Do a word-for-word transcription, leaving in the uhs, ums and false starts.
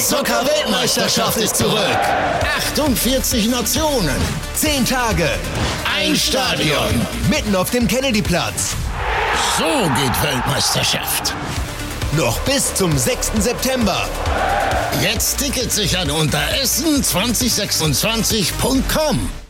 Zucker-Weltmeisterschaft ist zurück. achtundvierzig Nationen. Zehn Tage. Ein Stadion. Mitten auf dem Kennedyplatz. So geht Weltmeisterschaft. Noch bis zum sechsten September. Jetzt Tickets sichern unter essen zwanzig sechsundzwanzig punkt com.